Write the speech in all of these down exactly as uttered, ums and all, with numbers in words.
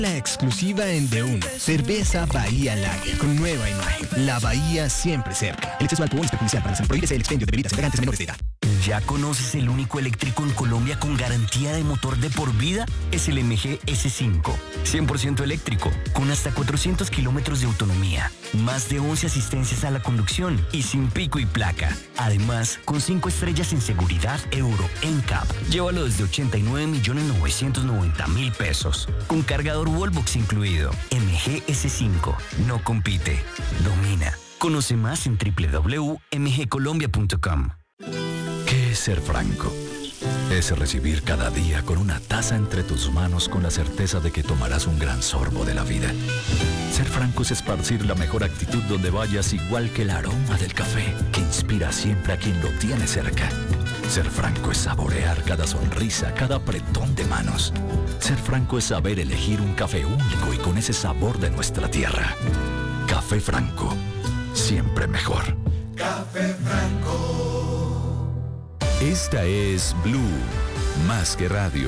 La exclusiva en D uno. Cerveza Bahía Lager, con nueva imagen. La Bahía siempre cerca. El exceso de alcohol es perjudicial para la salud. Prohíbese el expendio de bebidas embriagantes menores de edad. ¿Ya conoces el único eléctrico en Colombia con garantía de motor de por vida? Es el M G S cinco. cien por ciento eléctrico, con hasta cuatrocientos kilómetros de autonomía. Más de once asistencias a la conducción y sin pico y placa. Además, con cinco estrellas en seguridad Euro N C A P. Llévalo desde ochenta y nueve millones novecientos noventa mil pesos. Con cargador Wallbox incluido. M G S cinco. No compite. Domina. Conoce más en doble u doble u doble u punto m g colombia punto com. ¿Qué es ser franco? Es recibir cada día con una taza entre tus manos con la certeza de que tomarás un gran sorbo de la vida. Ser franco es esparcir la mejor actitud donde vayas, igual que el aroma del café que inspira siempre a quien lo tiene cerca. Ser franco es saborear cada sonrisa, cada apretón de manos. Ser franco es saber elegir un café único y con ese sabor de nuestra tierra. Café Franco, siempre mejor. Café Franco. Esta es Blue, más que radio.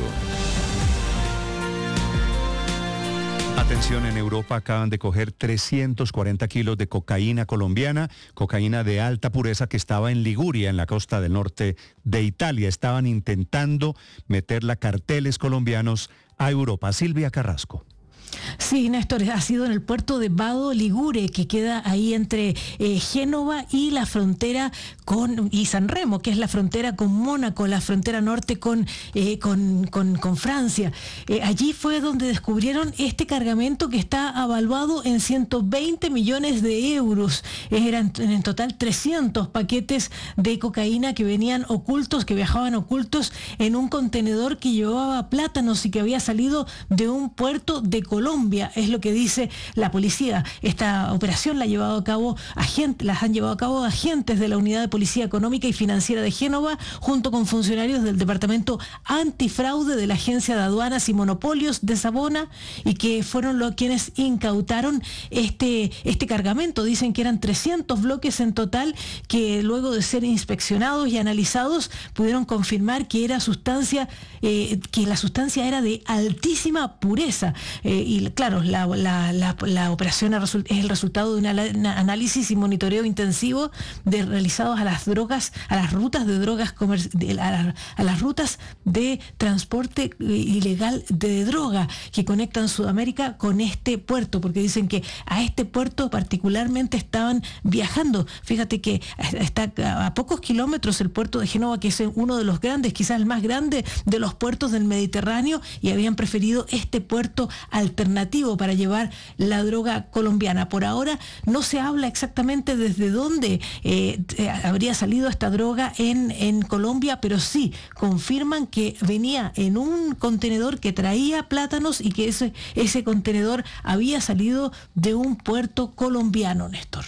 Atención, en Europa acaban de coger trescientos cuarenta kilos de cocaína colombiana, cocaína de alta pureza que estaba en Liguria, en la costa del norte de Italia. Estaban intentando meterla carteles colombianos a Europa. Silvia Carrasco. Sí, Néstor, ha sido en el puerto de Vado Ligure, que queda ahí entre eh, Génova y la frontera con, y San Remo, que es la frontera con Mónaco, la frontera norte con, eh, con, con, con Francia. Eh, allí fue donde descubrieron este cargamento que está avaluado en ciento veinte millones de euros. Eran en total trescientos paquetes de cocaína que venían ocultos, que viajaban ocultos en un contenedor que llevaba plátanos y que había salido de un puerto de Colombia. Colombia, es lo que dice la policía. Esta operación la ha llevado a cabo agentes, las han llevado a cabo agentes de la Unidad de Policía Económica y Financiera de Génova, junto con funcionarios del Departamento Antifraude de la Agencia de Aduanas y Monopolios de Savona, y que fueron los quienes incautaron este, este cargamento. Dicen que eran trescientos bloques en total, que luego de ser inspeccionados y analizados pudieron confirmar que era sustancia, eh, que la sustancia era de altísima pureza. Eh, y claro, la, la, la, la operación es el resultado de un análisis y monitoreo intensivo de, realizados a las drogas, a las rutas de drogas, comer, de, a, a las rutas de transporte ilegal de droga que conectan Sudamérica con este puerto, porque dicen que a este puerto particularmente estaban viajando. Fíjate que está a pocos kilómetros el puerto de Génova, que es uno de los grandes, quizás el más grande de los puertos del Mediterráneo, y habían preferido este puerto alternativo para llevar la droga colombiana. Por ahora no se habla exactamente desde dónde eh, habría salido esta droga en, en Colombia, pero sí confirman que venía en un contenedor que traía plátanos y que ese, ese contenedor había salido de un puerto colombiano, Néstor.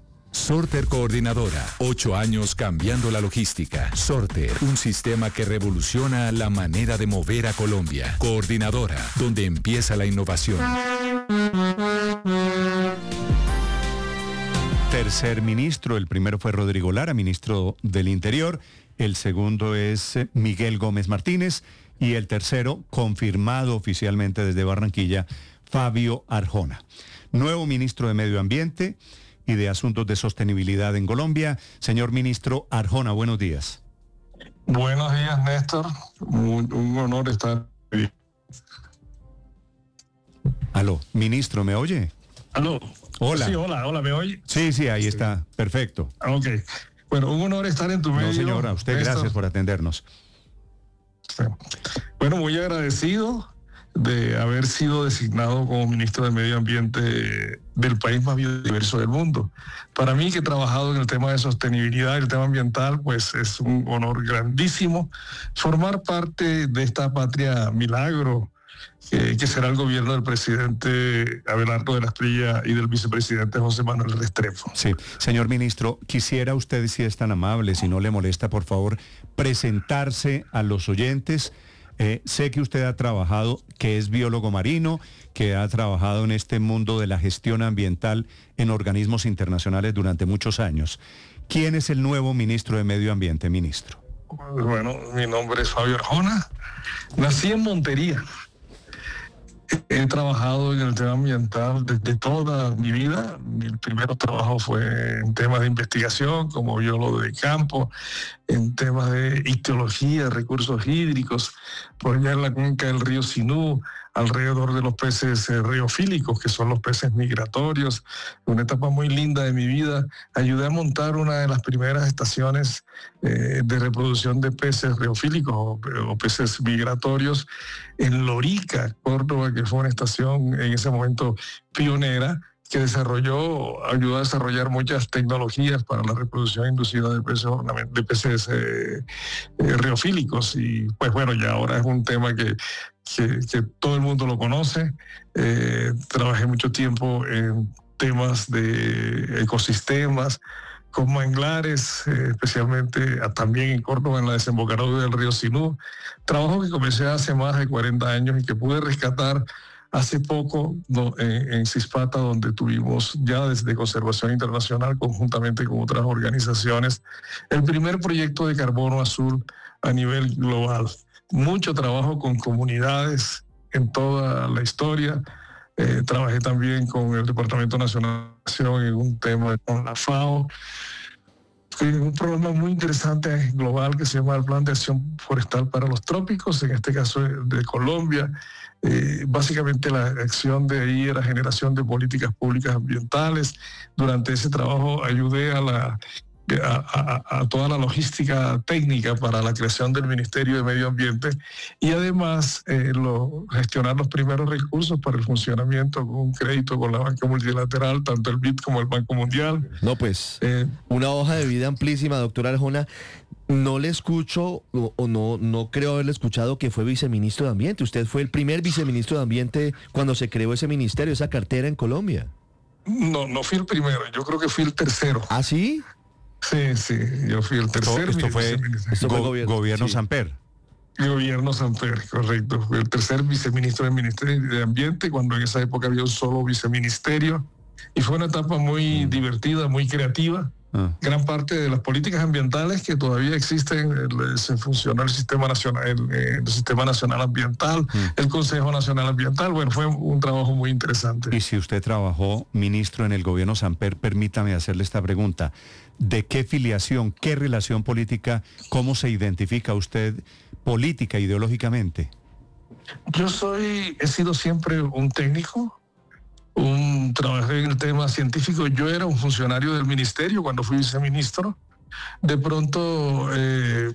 Sorter Coordinadora, ocho años cambiando la logística. Sorter, un sistema que revoluciona la manera de mover a Colombia. Coordinadora, donde empieza la innovación. Tercer ministro, el primero fue Rodrigo Lara, ministro del Interior, el segundo es Miguel Gómez Martínez y el tercero, confirmado oficialmente desde Barranquilla, Fabio Arjona. Nuevo ministro de Medio Ambiente y de Asuntos de Sostenibilidad en Colombia. Señor ministro Arjona, buenos días. Buenos días, Néstor. Un, un honor estar aquí. Aló, ministro, ¿me oye? Aló. Hola. Sí, hola, hola, ¿me oye? Sí, sí, ahí sí. Está, perfecto. Ok. Bueno, un honor estar en tu medio. No, señora, usted Néstor. Gracias por atendernos. Sí. Bueno, muy agradecido de haber sido designado como ministro de Medio Ambiente del país más biodiverso del mundo. Para mí, que he trabajado en el tema de sostenibilidad, el tema ambiental, pues es un honor grandísimo formar parte de esta patria milagro, eh, que será el gobierno del presidente Abelardo de la Espriella y del vicepresidente José Manuel Restrepo. Sí, señor ministro, quisiera usted, si es tan amable, si no le molesta, por favor, presentarse a los oyentes. Eh, sé que usted ha trabajado, que es biólogo marino, que ha trabajado en este mundo de la gestión ambiental en organismos internacionales durante muchos años. ¿Quién es el nuevo ministro de Medio Ambiente, ministro? Bueno, mi nombre es Fabio Arjona. Nací en Montería, He trabajado en el tema ambiental desde toda mi vida. Mi primer trabajo fue en temas de investigación como biólogo de campo, en temas de ictiología, recursos hídricos, por allá en la cuenca del río Sinú, alrededor de los peces eh, riofílicos, que son los peces migratorios. Una etapa muy linda de mi vida. Ayudé a montar una de las primeras estaciones eh, de reproducción de peces riofílicos o, o peces migratorios en Lorica, Córdoba, que fue una estación en ese momento pionera, que desarrolló, ayudó a desarrollar muchas tecnologías para la reproducción inducida de peces, de peces eh, eh, riofílicos. Y pues bueno, ya ahora es un tema que, que, que todo el mundo lo conoce. Eh, trabajé mucho tiempo en temas de ecosistemas, con manglares, eh, especialmente a, también en Córdoba, en la desembocadura del río Sinú. Trabajo que comencé hace más de cuarenta años y que pude rescatar hace poco no, en, en Cispata, donde tuvimos ya desde Conservación Internacional, conjuntamente con otras organizaciones, el primer proyecto de carbono azul a nivel global. Mucho trabajo con comunidades en toda la historia. Eh, trabajé también con el Departamento Nacional de Acción en un tema con la FAO. Fue un programa muy interesante global que se llama el Plan de Acción Forestal para los Trópicos, en este caso de Colombia. Eh, básicamente la acción de ahí era generación de políticas públicas ambientales. Durante ese trabajo ayudé a, la, a, a, a toda la logística técnica para la creación del Ministerio de Medio Ambiente y además eh, lo, gestionar los primeros recursos para el funcionamiento con un crédito con la banca multilateral, tanto el B I D como el Banco Mundial. No, pues, eh, una hoja de vida amplísima, doctora Arjona. No le escucho o, o no, no creo haberle escuchado que fue viceministro de Ambiente. Usted fue el primer viceministro de Ambiente cuando se creó ese ministerio, esa cartera en Colombia. No, no fui el primero, yo creo que fui el tercero. ¿Ah, sí? Sí, sí, yo fui el tercero. Esto, esto fue, esto fue go, gobierno, gobierno sí. Samper. Gobierno Samper, correcto. Fui el tercer viceministro del Ministerio de Ambiente, cuando en esa época había un solo viceministerio. Y fue una etapa muy mm. divertida, muy creativa. Ah. Gran parte de las políticas ambientales que todavía existen, se funcionó el Sistema Nacional, el, el Sistema Nacional Ambiental, mm. el Consejo Nacional Ambiental. Bueno, fue un trabajo muy interesante. Y si usted trabajó, ministro, en el gobierno Samper, permítame hacerle esta pregunta. ¿De qué filiación, qué relación política, cómo se identifica usted política, ideológicamente? Yo soy, he sido siempre un técnico. Un, trabajé en el tema científico. Yo era un funcionario del ministerio cuando fui viceministro. De pronto eh,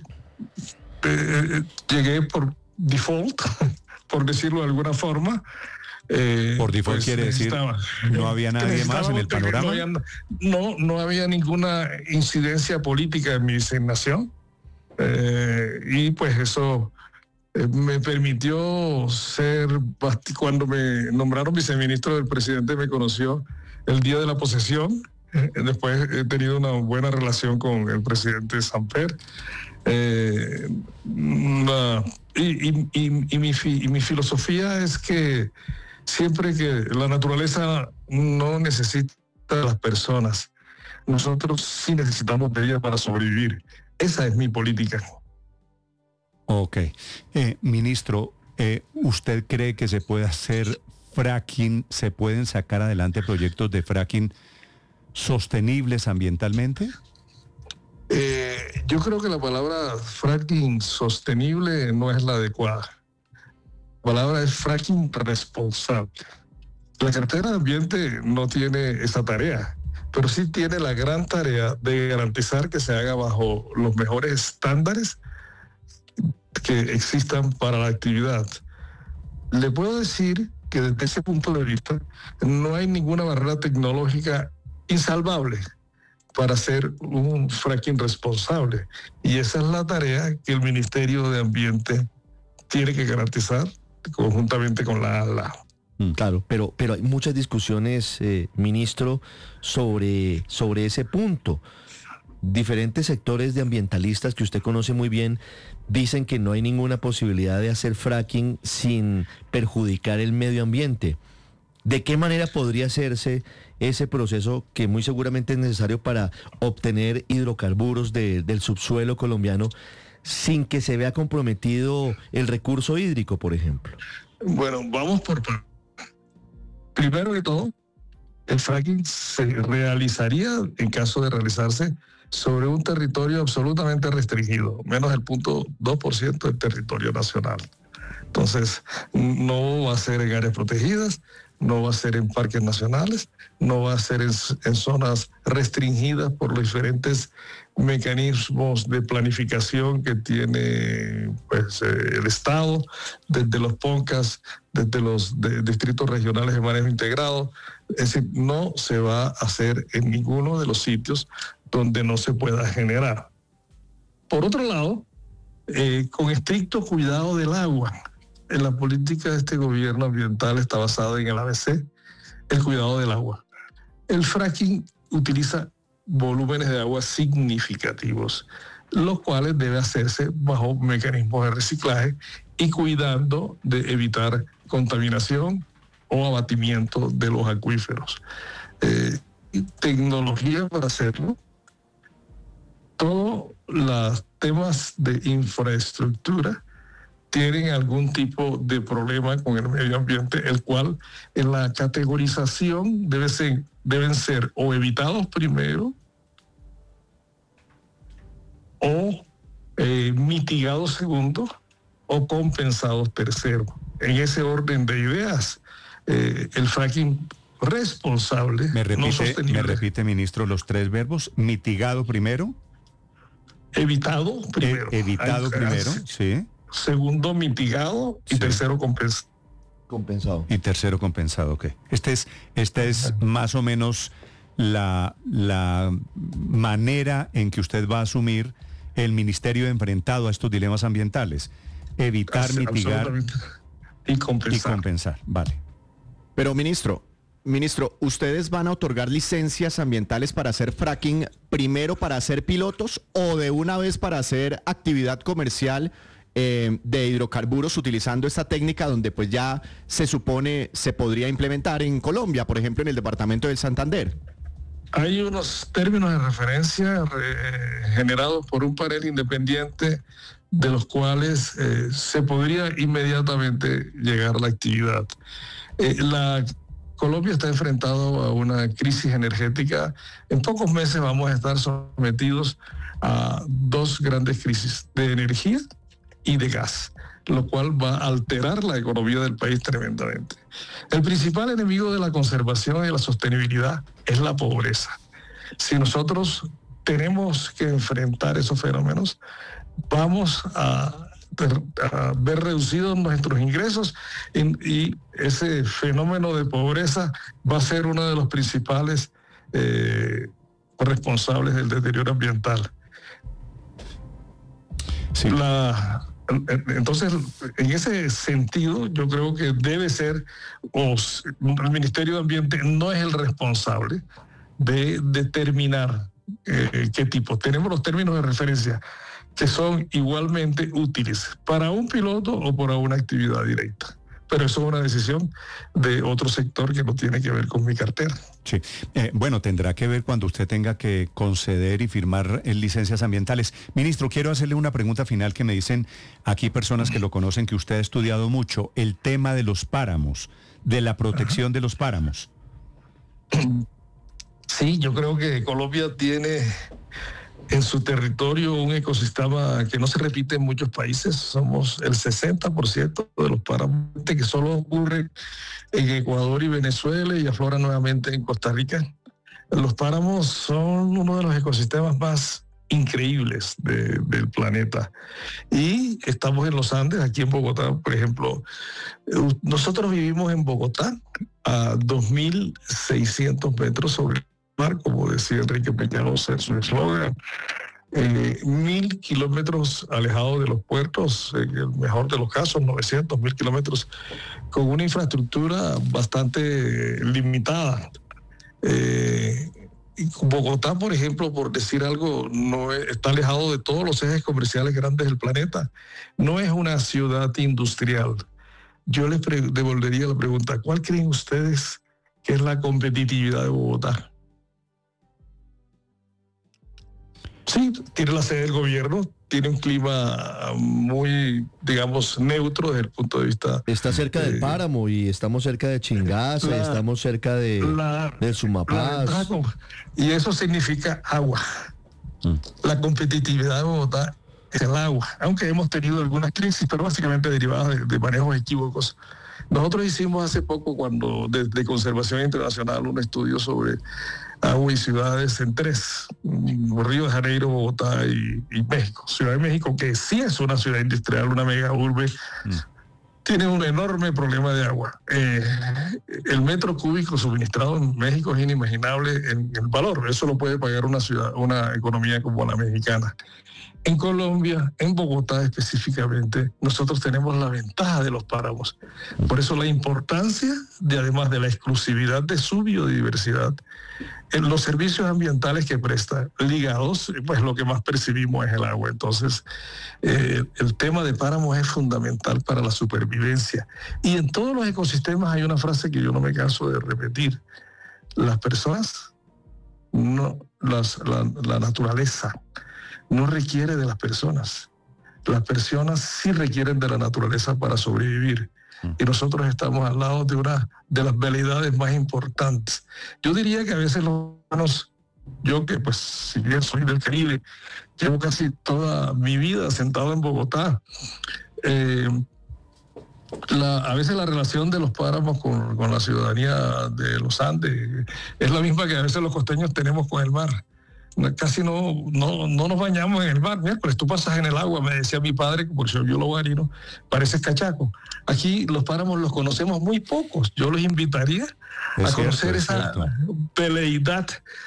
eh, llegué por default, por decirlo de alguna forma. Eh, por default pues, quiere decir, estaba, no había nadie más en el panorama. No había, no, no había ninguna incidencia política en mi designación. Eh, y pues eso me permitió ser, cuando me nombraron viceministro del presidente, me conoció el día de la posesión. Después he tenido una buena relación con el presidente Samper. Eh, una, y, y, y, y, mi, y mi filosofía es que siempre que la naturaleza no necesita a las personas, nosotros sí necesitamos de ellas para sobrevivir. Esa es mi política. Ok. Eh, ministro, eh, ¿usted cree que se puede hacer fracking, se pueden sacar adelante proyectos de fracking sostenibles ambientalmente? Eh, yo creo que la palabra fracking sostenible no es la adecuada. La palabra es fracking responsable. La cartera de ambiente no tiene esa tarea, pero sí tiene la gran tarea de garantizar que se haga bajo los mejores estándares que existan para la actividad. Le puedo decir que desde ese punto de vista no hay ninguna barrera tecnológica insalvable para hacer un fracking responsable. Y esa es la tarea que el Ministerio de Ambiente tiene que garantizar conjuntamente con la A L A. Claro, pero, pero hay muchas discusiones, eh, ministro, sobre, sobre ese punto. Diferentes sectores de ambientalistas que usted conoce muy bien dicen que no hay ninguna posibilidad de hacer fracking sin perjudicar el medio ambiente. ¿De qué manera podría hacerse ese proceso que muy seguramente es necesario para obtener hidrocarburos de, del subsuelo colombiano sin que se vea comprometido el recurso hídrico, por ejemplo? Bueno, vamos por partes. Primero que todo, el fracking se realizaría, en caso de realizarse, sobre un territorio absolutamente restringido, menos el punto cero punto dos por ciento del territorio nacional. Entonces, no va a ser en áreas protegidas, no va a ser en parques nacionales, no va a ser en, en zonas restringidas por los diferentes mecanismos de planificación que tiene pues, eh, el Estado, desde los PONCAS, desde los de, distritos regionales de manejo integrado. Es decir, no se va a hacer en ninguno de los sitios donde no se pueda generar. Por otro lado, eh, con estricto cuidado del agua. En la política de este gobierno ambiental está basada en el A B C, el cuidado del agua. El fracking utiliza volúmenes de agua significativos, los cuales debe hacerse bajo mecanismos de reciclaje y cuidando de evitar contaminación o abatimiento de los acuíferos. Eh, tecnología para hacerlo. Todos los temas de infraestructura tienen algún tipo de problema con el medio ambiente, el cual en la categorización debe ser, deben ser o evitados primero o eh, mitigados segundo o compensados tercero. En ese orden de ideas, eh, el fracking responsable, ¿Me repite, no sostenible. ¿Me repite, ministro, los tres verbos? Mitigado primero. Evitado primero. E- evitado Ay, primero, gracias. sí. Segundo, mitigado. Y Sí. tercero, compensado. Compensado. Y tercero compensado, ok. Esta es, esta es más o menos la, la manera en que usted va a asumir el ministerio enfrentado a estos dilemas ambientales. Evitar, Así, mitigar absolutamente. Y compensar. y compensar. Vale. Pero ministro, ministro, ¿ustedes van a otorgar licencias ambientales para hacer fracking primero para hacer pilotos o de una vez para hacer actividad comercial eh, de hidrocarburos utilizando esta técnica donde pues ya se supone se podría implementar en Colombia, por ejemplo en el departamento del Santander? Hay unos términos de referencia eh, generados por un panel independiente de los cuales eh, se podría inmediatamente llegar a la actividad. Eh, la Colombia está enfrentado a una crisis energética. En pocos meses vamos a estar sometidos a dos grandes crisis de energía y de gas, lo cual va a alterar la economía del país tremendamente. El principal enemigo de la conservación y de la sostenibilidad es la pobreza. Si nosotros tenemos que enfrentar esos fenómenos, vamos a, a ver reducidos nuestros ingresos y, y ese fenómeno de pobreza va a ser uno de los principales eh, responsables del deterioro ambiental. Sí. La, entonces, en ese sentido, yo creo que debe ser, o el Ministerio de Ambiente no es el responsable de determinar eh, qué tipo. Tenemos los términos de referencia que son igualmente útiles para un piloto o para una actividad directa. Pero eso es una decisión de otro sector que no tiene que ver con mi cartera. Sí. Eh, bueno, tendrá que ver cuando usted tenga que conceder y firmar eh, licencias ambientales. Ministro, quiero hacerle una pregunta final que me dicen aquí personas que lo conocen, que usted ha estudiado mucho, el tema de los páramos, de la protección Ajá. de los páramos. Sí, yo creo que Colombia tiene en su territorio un ecosistema que no se repite en muchos países. Somos el sesenta por ciento de los páramos que solo ocurren en Ecuador y Venezuela y aflora nuevamente en Costa Rica. Los páramos son uno de los ecosistemas más increíbles de, del planeta. Y estamos en los Andes, aquí en Bogotá, por ejemplo. Nosotros vivimos en Bogotá a dos mil seiscientos metros sobre como decía Enrique Peñalosa en su eslogan, eh, mil kilómetros alejados de los puertos, en el mejor de los casos, novecientos mil kilómetros, con una infraestructura bastante limitada. Eh, Bogotá, por ejemplo, por decir algo, no es, está alejado de todos los ejes comerciales grandes del planeta. No es una ciudad industrial. Yo les pre- devolvería la pregunta, ¿cuál creen ustedes que es la competitividad de Bogotá? Sí, tiene la sede del gobierno, tiene un clima muy, digamos, neutro desde el punto de vista... Está cerca eh, del páramo y estamos cerca de Chingaza, la, y estamos cerca de, la, del Sumapaz. La, y eso significa agua. Mm. La competitividad de Bogotá es el agua, aunque hemos tenido algunas crisis, pero básicamente derivadas de, de manejos equívocos. Nosotros hicimos hace poco, cuando desde Conservación Internacional, un estudio sobre agua y ciudades en tres, Río de Janeiro, Bogotá y, y México. Ciudad de México, que sí es una ciudad industrial, una mega urbe, mm. tiene un enorme problema de agua. Eh, el metro cúbico suministrado en México es inimaginable en el valor. Eso lo puede pagar una ciudad, una economía como la mexicana. En Colombia, en Bogotá específicamente, nosotros tenemos la ventaja de los páramos. Por eso la importancia, de, además de la exclusividad de su biodiversidad, en los servicios ambientales que presta, ligados, pues lo que más percibimos es el agua. Entonces, eh, el tema de páramos es fundamental para la supervivencia. Y en todos los ecosistemas hay una frase que yo no me canso de repetir. Las personas, no, las, la, la naturaleza, no requiere de las personas. Las personas sí requieren de la naturaleza para sobrevivir. Y nosotros estamos al lado de una de las veleidades más importantes. Yo diría que a veces los humanos, yo que pues si bien soy del Caribe, llevo casi toda mi vida sentado en Bogotá, eh, la, a veces la relación de los páramos con, con la ciudadanía de los Andes es la misma que a veces los costeños tenemos con el mar. Casi no, no, no nos bañamos en el mar, miércoles tú pasas en el agua, me decía mi padre, que por ser biólogo marino, pareces cachaco. Aquí los páramos los conocemos muy pocos. Yo los invitaría es a conocer cierto, esa veleidad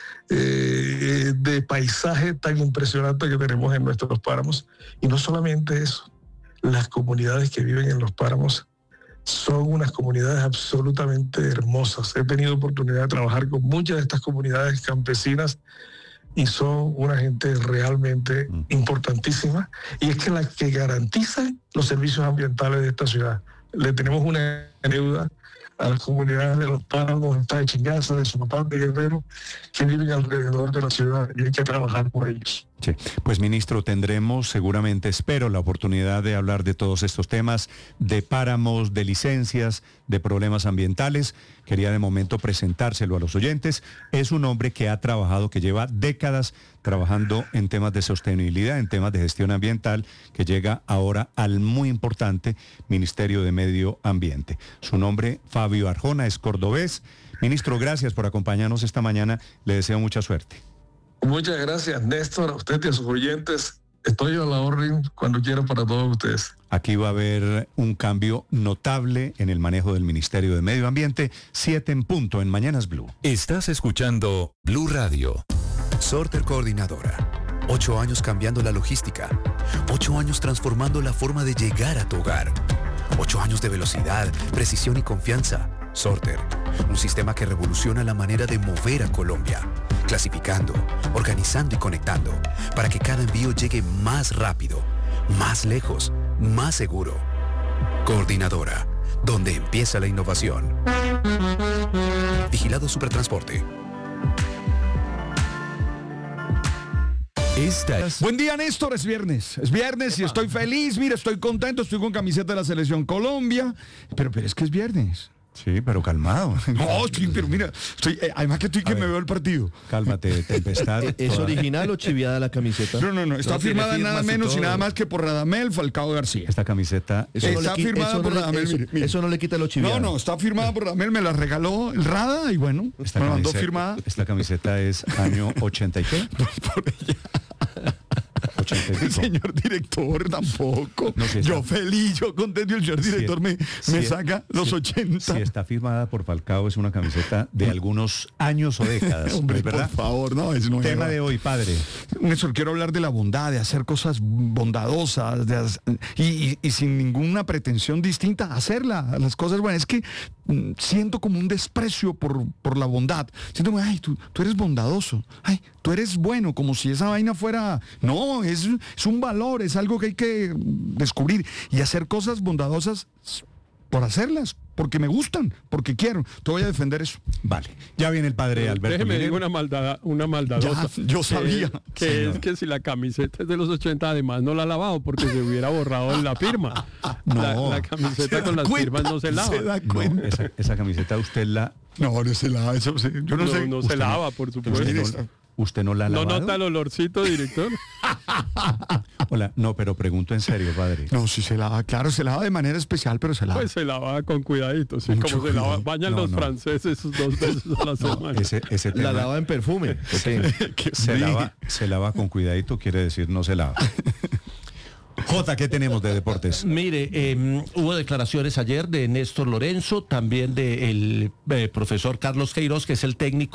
eh, de paisaje tan impresionante que tenemos en nuestros páramos. Y no solamente eso, las comunidades que viven en los páramos son unas comunidades absolutamente hermosas. He tenido oportunidad de trabajar con muchas de estas comunidades campesinas y son una gente realmente mm. importantísima, y es que la que garantiza los servicios ambientales de esta ciudad. Le tenemos una deuda a las comunidades de los páramos, de Chingaza, de Sumapaz, de Guerrero, que viven alrededor de la ciudad, y hay que trabajar por ellos. Sí, pues ministro, tendremos seguramente, espero, la oportunidad de hablar de todos estos temas, de páramos, de licencias, de problemas ambientales. Quería de momento presentárselo a los oyentes. Es un hombre que ha trabajado, que lleva décadas trabajando en temas de sostenibilidad, en temas de gestión ambiental, que llega ahora al muy importante Ministerio de Medio Ambiente. Su nombre, Fabio Arjona, es cordobés. Ministro, gracias por acompañarnos esta mañana. Le deseo mucha suerte. Muchas gracias, Néstor, a usted y a sus oyentes. Estoy a la orden cuando quiera para todos ustedes. Aquí va a haber un cambio notable en el manejo del Ministerio de Medio Ambiente. Siete en punto en Mañanas Blue. Estás escuchando Blue Radio. Sorter Coordinadora. Ocho años cambiando la logística. Ocho años transformando la forma de llegar a tu hogar. Ocho años de velocidad, precisión y confianza. Sorter, un sistema que revoluciona la manera de mover a Colombia, clasificando, organizando y conectando, para que cada envío llegue más rápido, más lejos, más seguro. Coordinadora, donde empieza la innovación. Vigilado Supertransporte. Esta es... Buen día, Néstor, es viernes, es viernes y estoy feliz, mira, estoy contento, estoy con camiseta de la Selección Colombia, pero, pero es que es viernes. Sí, pero calmado. No, sí, pero mira, estoy, eh, además que estoy que me veo el partido. Cálmate, Tempestad. ¿Es original o chiviada la camiseta? No, no, no, está no, firmada nada menos y, y nada más que por Radamel Falcao García. Esta camiseta eso está no firmada eso por no Radamel. Eso, mire, mire. eso no le quita lo chiviada. No, no, está firmada por Radamel, me la regaló el Rada y bueno, esta me camiseta, mandó firmada. Esta camiseta es año ochenta y qué. Por ella. ochenta y señor director tampoco. No, si está, yo feliz, yo contento, el señor director si, me, si, me saca si, los ochenta. Si está firmada por Falcao es una camiseta de algunos años o décadas. Hombre, ¿verdad? Por favor, no, es no tema de hoy, padre. Néstor, quiero hablar de la bondad, de hacer cosas bondadosas de, y, y, y sin ninguna pretensión distinta, hacerla, las cosas buenas. Es que mm, siento como un desprecio por, por la bondad. Siento como, ay, tú, tú eres bondadoso, ay, tú eres bueno, como si esa vaina fuera... No, es, es un valor, es algo que hay que descubrir y hacer cosas bondadosas por hacerlas, porque me gustan, porque quiero. Te voy a defender eso. Vale. Ya viene el padre Alberto. Déjeme Linero. digo una maldad, una maldadosa. Ya, yo sabía. Que, que Señor. es que si la camiseta es de los ochenta, además no la ha lavado porque se hubiera borrado en la firma. No. La, la ¿Se camiseta da con las cuenta? firmas no se lava. Se da No, cuenta. esa, esa camiseta usted la... No, no se lava. Eso, sí, yo no, No, sé. no usted se no- lava, por ¿Usted supuesto. no, usted no la ha ¿No lavado? nota el olorcito, director? Hola, no, pero pregunto en serio, padre. No, sí se lava. Claro, se lava de manera especial, pero se lava. Pues se lava con cuidadito, sí, Mucho como se lava. cuidado. Bañan No, los no. franceses dos veces a la semana. Ese, ese tema La lava en perfume. Ok. se, lava, se lava con cuidadito, quiere decir no se lava. Jota, ¿qué tenemos de deportes? Mire, eh, hubo declaraciones ayer de Néstor Lorenzo, también del eh, profesor Carlos Queiroz, que es el técnico